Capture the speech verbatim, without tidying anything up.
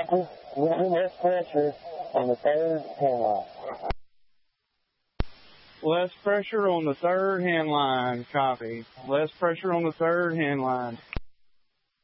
copy. Less pressure on the third hand line. Less pressure on the third hand line. Copy. Less pressure on the third hand line.